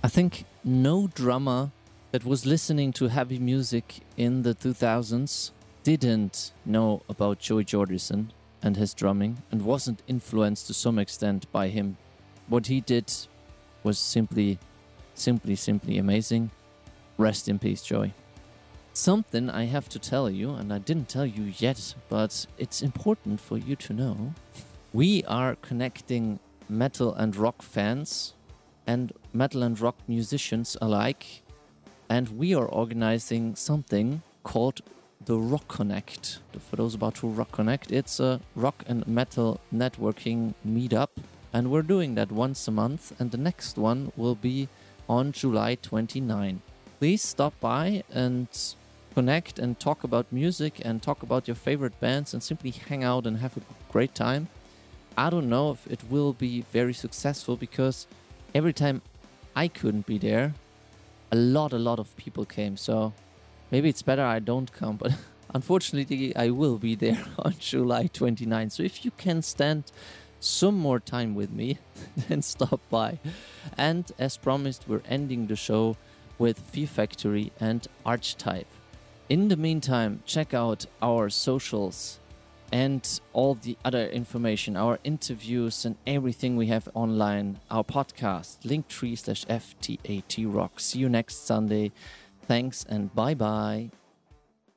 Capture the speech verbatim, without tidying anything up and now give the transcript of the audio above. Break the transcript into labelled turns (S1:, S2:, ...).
S1: I think no drummer that was listening to heavy music in the two thousands didn't know about Joey Jordison and his drumming and wasn't influenced to some extent by him. What he did was simply, simply, simply amazing. Rest in peace, Joey. Something I have to tell you, and I didn't tell you yet, but it's important for you to know. We are connecting metal and rock fans and metal and rock musicians alike, and we are organizing something called the Rock Connect. For those about to Rock Connect, it's a rock and metal networking meetup, and we're doing that once a month, and the next one will be on July twenty-ninth. Please stop by and connect and talk about music and talk about your favorite bands and simply hang out and have a great time. I don't know if it will be very successful because every time I couldn't be there, a lot, a lot of people came. So maybe it's better I don't come, but unfortunately I will be there on July twenty-ninth. So if you can stand some more time with me, then stop by. And as promised, we're ending the show with Fear Factory and Archetype. In the meantime, check out our socials and all the other information, our interviews and everything we have online, our podcast, linktree slash F T A T Rock. See you next Sunday. Thanks and bye-bye.